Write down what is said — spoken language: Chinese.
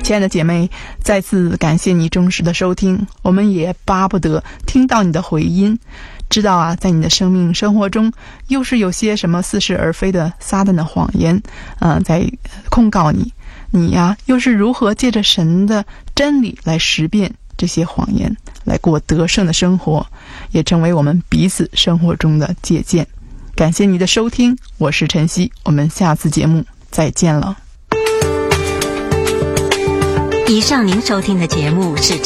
亲爱的姐妹，再次感谢你忠实的收听，我们也巴不得听到你的回音，知道啊，在你的生命生活中又是有些什么似是而非的撒旦的谎言在控告你，你呀又是如何借着神的真理来识辨这些谎言，来过得胜的生活，也成为我们彼此生活中的借鉴。感谢你的收听，我是晨曦，我们下次节目再见了。 以上您收听的节目是